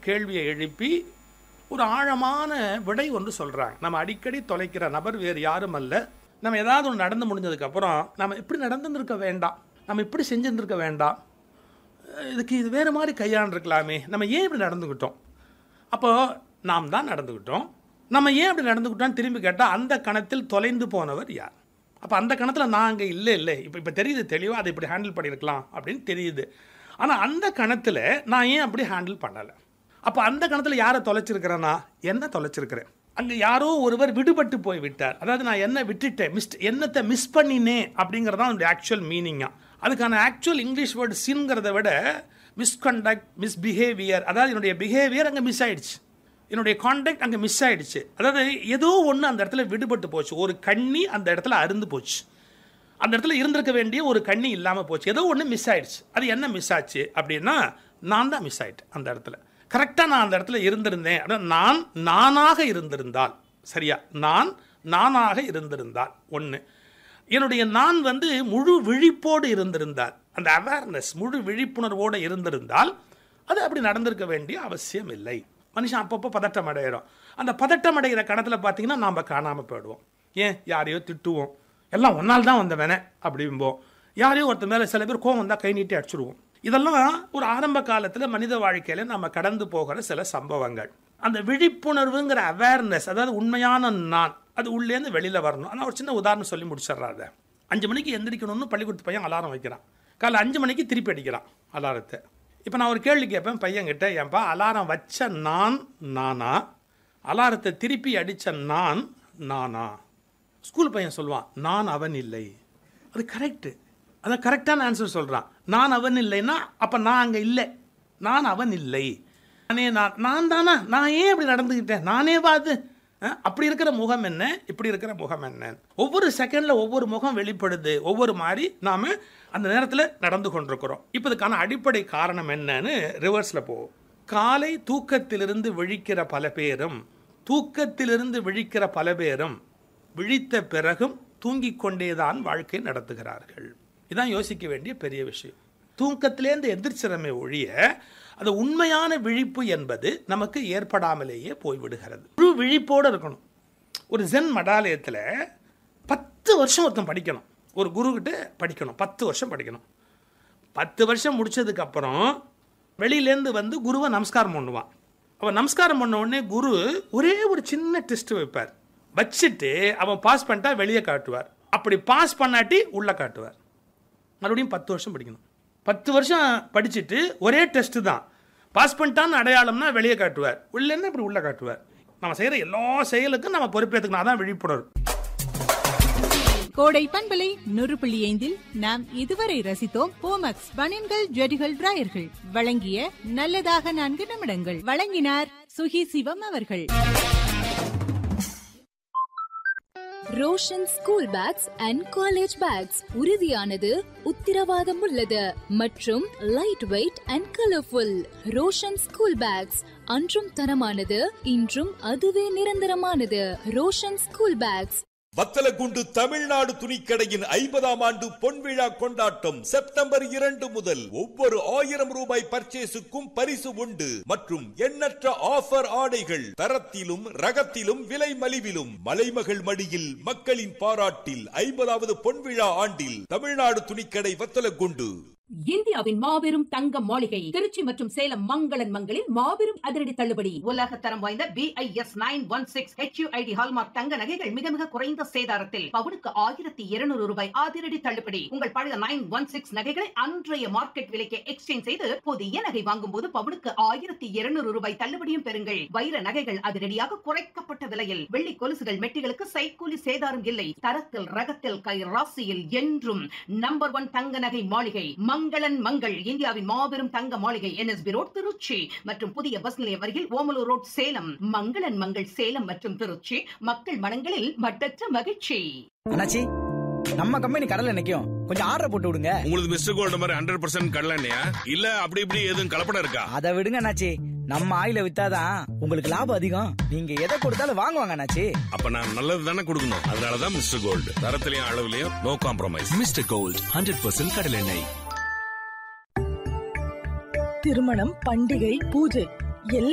கேள்வியை எழுப்பி ஒரு ஆழமான விடை ஒன்று சொல்கிறாங்க. நம்ம அடிக்கடி தொலைக்கிற நபர் வேறு யாரும் அல்ல. நம்ம ஏதாவது ஒன்று நடந்து முடிஞ்சதுக்கப்புறம் நம்ம இப்படி நடந்துருக்க வேண்டாம், நம்ம இப்படி செஞ்சுருந்துருக்க வேண்டாம், இதுக்கு இது வேறு மாதிரி கையாண்டிருக்கலாமே, நம்ம ஏன் இப்படி நடந்துக்கிட்டோம், அப்போது நாம் தான் நடந்துக்கிட்டோம், நம்ம ஏன் அப்படி நடந்துக்கிட்டோம்னு திரும்பி கேட்டால் அந்த கணத்தில் தொலைந்து போனவர் யார்? அப்போ அந்த கணத்தில் நான் அங்கே இல்லை இப்போ தெரியுது தெளிவாக அதை இப்படி ஹேண்டில் பண்ணியிருக்கலாம் அப்படின்னு தெரியுது. ஆனால் அந்த கணத்தில் நான் ஏன் அப்படி ஹேண்டில் பண்ணலை? அப்போ அந்த கணத்தில் யாரை தொலைச்சிருக்கிறேன்னா என்ன தொலைச்சிருக்கிறேன்? அங்கே யாரோ ஒருவர் விடுபட்டு போய் விட்டார். அதாவது நான் என்ன விட்டுட்டேன், என்னத்தை மிஸ் பண்ணினேன் அப்படிங்கிறதான் அதனுடைய ஆக்சுவல் மீனிங்காக. அதுக்கான ஆக்சுவல் இங்கிலீஷ் வேர்டு சின்ங்கிறத விட மிஸ்கண்டக்ட், மிஸ்பிஹேவியர், அதாவது என்னுடைய பிஹேவியர் அங்கே மிஸ் ஆயிடுச்சு, என்னுடைய கான்டாக்ட் அங்கே மிஸ் ஆகிடுச்சு. அதாவது ஏதோ ஒன்று அந்த இடத்துல விடுபட்டு போச்சு, ஒரு கண்ணி அந்த இடத்துல அருந்து போச்சு, அந்த இடத்துல இருந்திருக்க வேண்டிய ஒரு கண்ணி இல்லாமல் போச்சு, ஏதோ ஒன்று மிஸ் ஆகிடுச்சு. அது என்ன மிஸ் ஆச்சு அப்படின்னா நான் தான் மிஸ் ஆகிட்டேன். அந்த இடத்துல கரெக்டாக நான் அந்த இடத்துல இருந்திருந்தேன் அப்படின்னா நானாக இருந்திருந்தால், சரியா, நானாக இருந்திருந்தால் ஒன்று, என்னுடைய நான் முழு விழிப்போடு இருந்திருந்தால், அந்த அவேர்னஸ் முழு விழிப்புணர்வோடு இருந்திருந்தால் அது அப்படி நடந்திருக்க வேண்டிய அவசியம் இல்லை. மனுஷன் அப்பப்போ பதட்டம் அடைகிறோம். அந்த பதட்டம் அடைகிற கணத்தில் பார்த்தீங்கன்னா நாம் காணாமல் போயிடுவோம். ஏன் யாரையோ திட்டுவோம், எல்லாம் ஒன்றால் தான் வந்தவனே அப்படிம்போம், யாரையோ ஒருத்தர் மேலே சில பேர் கோவம் வந்தால் கை நீட்டி அடிச்சுடுவோம். இதெல்லாம் ஒரு ஆரம்ப காலத்தில் மனித வாழ்க்கையில் நம்ம கடந்து போகிற சில சம்பவங்கள். அந்த விழிப்புணர்வுங்கிற அவேர்னஸ், அதாவது உண்மையான நான், அது உள்ளேருந்து வெளியில் வரணும். ஆனால் ஒரு சின்ன உதாரணம் சொல்லி முடிச்சிட்றாரு. 5 மணிக்கு எந்திரிக்கணும்னு பள்ளிக்கூடத்து பையன் அலாரம் வைக்கிறான், காலை 5 மணிக்கு திருப்பி அடிக்கிறான் அலாரத்தை. இப்போ நான் ஒரு கேள்வி கேட்பேன் பையன்கிட்ட, ஏன்பா அலாரம் வச்ச நானா, அலாரத்தை திருப்பி அடித்த நானா? ஸ்கூல் பையன் சொல்லுவான் நான் அவன் இல்லை. அது கரெக்டு, அதான் கரெக்டான ஆன்சர் சொல்கிறான். நான் அவன் இல்லைன்னா அப்போ நான் அங்கே இல்லை, நான் அவன் இல்லை, நான் தானா, நான் ஏன் இப்படி நடந்துக்கிட்டேன், நானே பார்த்து அப்படி இருக்கிற முகம் என்ன, இப்படி இருக்கிற முகம் என்ன, ஒவ்வொரு செகண்டில் ஒவ்வொரு முகம் வெளிப்படுது, ஒவ்வொரு மாதிரி நாம் அந்த நேரத்தில் நடந்து கொண்டிருக்கிறோம். இப்போ இதுக்கான அடிப்படை காரணம் என்னன்னு ரிவர்ஸில் போவோம். காலை தூக்கத்திலிருந்து விழிக்கிற பல பேரும் விழித்த பிறகும் தூங்கிக் கொண்டேதான் வாழ்க்கை நடத்துகிறார்கள். இதான் யோசிக்க வேண்டிய பெரிய விஷயம். தூக்கத்திலேருந்து எந்திரிச்சிடமே ஒழிய அது உண்மையான விழிப்பு என்பது நமக்கு ஏற்படாமலேயே போய்விடுகிறது. முழு விழிப்போடு இருக்கணும். ஒரு ஜென் மடாலயத்தில் 10 வருஷம் ஒருத்தன் படிக்கணும், ஒரு குருக்கிட்ட படிக்கணும், 10 வருஷம் படிக்கணும். 10 வருஷம் முடித்ததுக்கப்புறம் வெளியிலேருந்து குருவை நமஸ்காரம் பண்ணுவான். அவன் நமஸ்காரம் பண்ண உடனே குரு ஒரே ஒரு சின்ன டெஸ்ட் வைப்பார், வச்சுட்டு அவன் பாஸ் பண்ணிட்டா வெளியே காட்டுவார், அப்படி பாஸ் பண்ணாட்டி உள்ளே காட்டுவார். மறுபடியும் 10 வருஷம் படிக்கணும். 10 வருஷம் படிச்சுட்டு ஒரே டெஸ்ட்டு தான், பாஸ் பண்ணிட்டான்னு அடையாளம்னா வெளியே காட்டுவார், உள்ளேன்னா இப்படி உள்ளே காட்டுவார். நம்ம செய்கிற எல்லா செயலுக்கும் நம்ம பொறுப்பேற்றுக்கணும். அதான் விழிப்புணர்வு. கோடை பண்பலை 100.5 நாம் இதுவரை ரசித்தோம் போமக்ஸ் பனியன்கள், ஜெடிகள், டிராயர்கள் வழங்கிய நல்லதாக 4 நிமிடங்கள். வழங்கினார் சுகி சிவம் அவர்கள். Roshan school packs and college bags உறுதியானது, உத்திரவாதம் உள்ளது மற்றும் light weight and colourful. Roshan school packs அன்றும் தரமானது, இன்றும் அதுவே நிரந்தரமானது. Roshan school packs. வத்தலகுண்டு தமிழ்நாடு துணிக்கடையின் 50ஆம் ஆண்டு பொன்விழா கொண்டாட்டம் செப்டம்பர் 2 முதல். ஒவ்வொரு 1000 ரூபாய் பர்ச்சேஸுக்கும் பரிசு உண்டு மற்றும் எண்ணற்ற ஆஃபர் ஆடைகள் தரத்திலும் ரகத்திலும் விலை மலிவிலும். மலைமகள் மடியில் மக்களின் பாராட்டில் 50வது பொன்விழா ஆண்டில் தமிழ்நாடு துணிக்கடை வத்தலகுண்டு. இந்தியாவின் மாபெரும் தங்க மாளிகை திருச்சி மற்றும் சேலம் மங்களன் மங்களில் மாபெரும் அதிரடி தள்ளுபடி. உலக தரம் வாய்ந்த BIS 916 HUID ஹால்மார்க் தங்க நகைகள் மிக மிக குறைந்த சேதாரத்தில் பவுனுக்கு 1200 ரூபாய் அதிரடி தள்ளுபடி. உங்கள் பழைய 916 நகைகளை அன்றைய மார்க்கெட் விலைக்கு எக்ஸ்சேஞ்ச் செய்து புதிய நகை வாங்கும் போது பவுனுக்கு 1200 ரூபாய் தள்ளுபடியும் பெறுங்கள். வைர நகைகள் அதிரடியாக குறைக்கப்பட்ட விலையில். வெள்ளி கொலுசுகள் மெட்டிகளுக்கு சைக்கூலி சேதாரம் இல்லை. தரத்தில் ரகத்தில் கை ராசியில் என்றும் நம்பர் 1 தங்க நகை மாளிகை மங்களன் மங்கள். இந்தியாவின் மாபெரும் தங்க மாளிகை NSB ரோட் திருச்சி மற்றும் புதிய பஸ் நிலையம் அருகில் ஓமலூர் ரோட் சேலம். மங்களன் மங்கள் சேலம் மற்றும் திருச்சி. மக்கள் மனங்களில் மட்டற்ற மகிழ்ச்சி. அண்ணாச்சி, நம்ம கம்பெனி கடல்ல நிக்கும், கொஞ்சம் ஆர்டர் போட்டு விடுங்க. உங்களுக்கு மிஸ்டர் கோல்ட் மாதிரி 100% கடலெண்ணெயா இல்ல அப்படி இப்படி எதுவும் கலப்படம் இருக்கா? அதை விடுங்க அண்ணாச்சி, நம்ம ஆயில வித்தாதான் உங்களுக்கு லாபம் அதிகம். நீங்க எதை கொடுத்தாலும் வாங்குவாங்க அண்ணாச்சி. அப்ப நான் நல்லது தானே கொடுக்கணும். அதனாலதான் mister gold, தரத்திலையும் அளவுலயும் no compromise. Mister gold 100% கடலெண்ணெய். திருமணம், பண்டிகை, பூஜை எல்லாம்